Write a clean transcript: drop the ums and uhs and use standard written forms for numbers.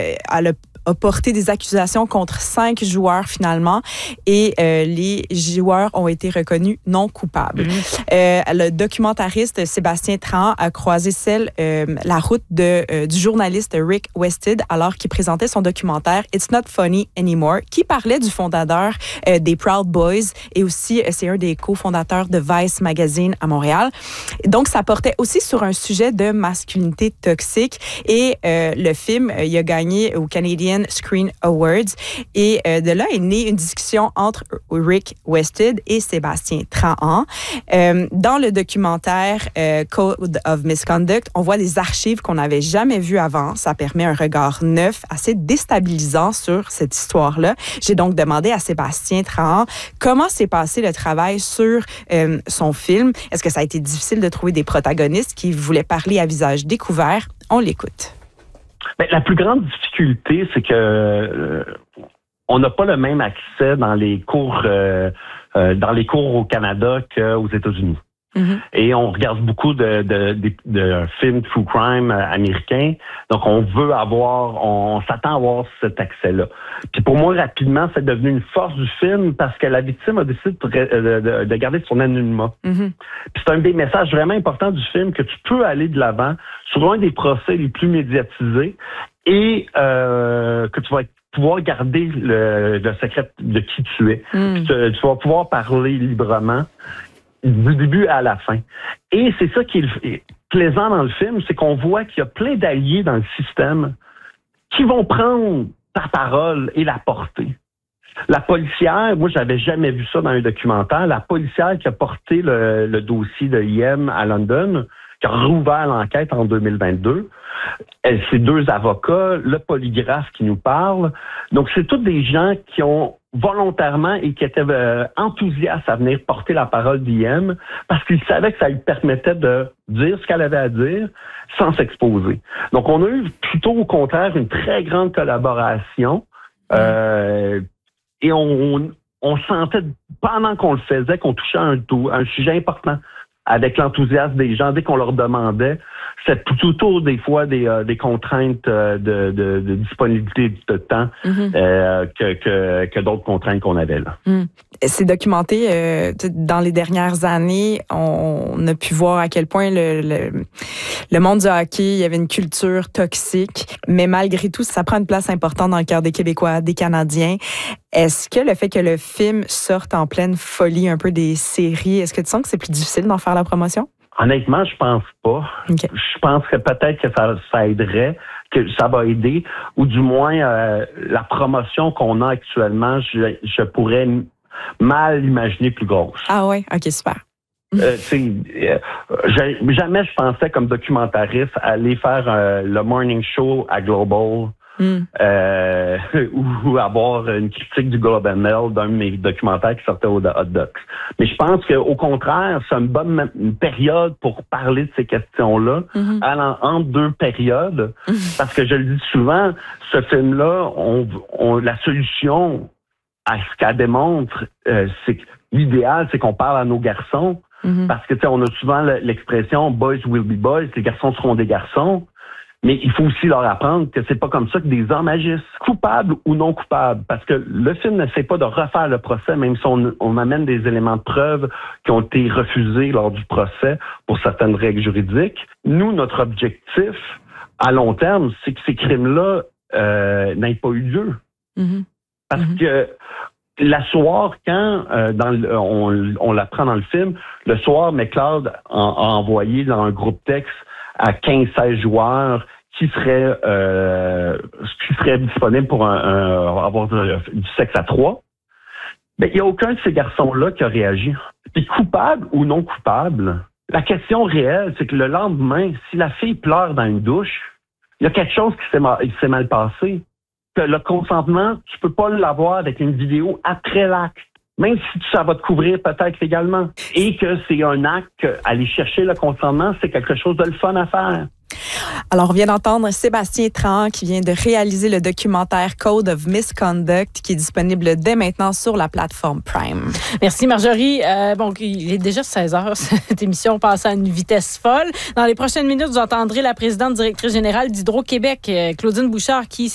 a porté des accusations contre 5 joueurs finalement et les joueurs ont été reconnus non coupables. Le documentariste Sébastien Trahan a croisé la route du journaliste Rick Wested alors qu'il présentait son documentaire It's Not Funny Anymore qui parlait du fondateur des Proud Boys et aussi c'est un des cofondateurs de Vice Magazine à Montréal. Donc ça portait aussi sur un sujet de masculinité toxique et le film il a gagné au Canadian Screen Awards et de là est née une discussion entre Rick Wested et Sébastien Trahan. Dans le documentaire Code of Misconduct, on voit des archives qu'on n'avait jamais vues avant. Ça permet un regard neuf, assez déstabilisant sur cette histoire-là. J'ai donc demandé à Sébastien Trahan comment s'est passé le travail sur son film. Est-ce que ça a été difficile de trouver des protagonistes qui voulaient parler à visage découvert? On l'écoute. Bien, la plus grande difficulté, c'est que on n'a pas le même accès dans les cours au Canada qu'aux États-Unis. Et on regarde beaucoup de films true crime américains. Donc, on s'attend à avoir cet accès-là. Puis pour moi, rapidement, c'est devenu une force du film parce que la victime a décidé de garder son anonymat. Puis c'est un des messages vraiment importants du film que tu peux aller de l'avant sur un des procès les plus médiatisés et que tu vas pouvoir garder le secret de qui tu es. Puis tu vas pouvoir parler librement du début à la fin. Et c'est ça qui est plaisant dans le film, c'est qu'on voit qu'il y a plein d'alliés dans le système qui vont prendre ta parole et la porter. La policière, moi, j'avais jamais vu ça dans un documentaire, la policière qui a porté le dossier de IM à London, qui a rouvert l'enquête en 2022. C'est 2 avocats, le polygraphe qui nous parle. Donc, c'est tous des gens qui ont volontairement et qui étaient enthousiastes à venir porter la parole d'IM parce qu'ils savaient que ça lui permettait de dire ce qu'elle avait à dire sans s'exposer. Donc, on a eu plutôt au contraire une très grande collaboration et on sentait, pendant qu'on le faisait, qu'on touchait un sujet important avec l'enthousiasme des gens dès qu'on leur demandait. C'est tout autour des fois des contraintes de disponibilité de temps que d'autres contraintes qu'on avait là. C'est documenté dans les dernières années. On a pu voir à quel point le monde du hockey, il y avait une culture toxique, mais malgré tout, ça prend une place importante dans le cœur des Québécois, des Canadiens. Est-ce que le fait que le film sorte en pleine folie un peu des séries, est-ce que tu sens que c'est plus difficile d'en faire la promotion? Honnêtement, je pense pas. Okay. Je pense que peut-être que ça aiderait, que ça va aider, ou du moins la promotion qu'on a actuellement, je pourrais mal imaginer plus grosse. Ah ouais, ok, super. Jamais je pensais comme documentariste aller faire le morning show à Global. Ou avoir une critique du Globe and Mail d'un de mes documentaires qui sortait au Hot Docs. Mais je pense qu'au contraire, c'est une bonne période pour parler de ces questions-là, entre 2 périodes, parce que je le dis souvent, ce film-là, la solution à ce qu'elle démontre, c'est que l'idéal, c'est qu'on parle à nos garçons, parce que on a souvent l'expression « boys will be boys », les garçons seront des garçons. Mais il faut aussi leur apprendre que c'est pas comme ça que des hommes agissent, coupables ou non coupables, parce que le film n'essaie pas de refaire le procès, même si on amène des éléments de preuve qui ont été refusés lors du procès pour certaines règles juridiques. Nous, notre objectif à long terme, c'est que ces crimes-là n'aient pas eu lieu. Parce que la soir, quand on l'apprend dans le film, le soir, McLeod a envoyé dans un groupe texte à 15-16 joueurs qui seraient disponibles pour avoir du sexe à 3. Mais il n'y a aucun de ces garçons-là qui a réagi. Puis coupable ou non coupable, la question réelle, c'est que le lendemain, si la fille pleure dans une douche, il y a quelque chose qui s'est mal passé. Que le consentement, tu peux pas l'avoir avec une vidéo après l'acte. Même si ça va te couvrir peut-être légalement. Et que c'est un acte, aller chercher le consentement, c'est quelque chose de le fun à faire. Alors, on vient d'entendre Sébastien Trahan qui vient de réaliser le documentaire Code of Misconduct qui est disponible dès maintenant sur la plateforme Prime. Merci Marjorie. Il est déjà 16h. Cette émission passe à une vitesse folle. Dans les prochaines minutes, vous entendrez la présidente directrice générale d'Hydro-Québec, Claudine Bouchard, qui